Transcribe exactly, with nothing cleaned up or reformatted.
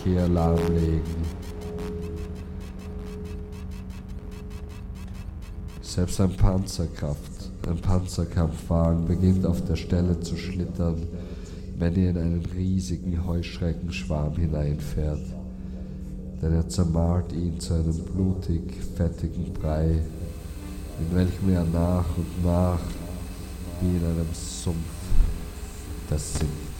Verkehr lahmlegen. Selbst ein Panzerkraft, ein Panzerkampfwagen beginnt auf der Stelle zu schlittern, wenn er in einen riesigen Heuschreckenschwarm hineinfährt, denn er zermahlt ihn zu einem blutig, fettigen Brei, in welchem er nach und nach wie in einem Sumpf versinkt.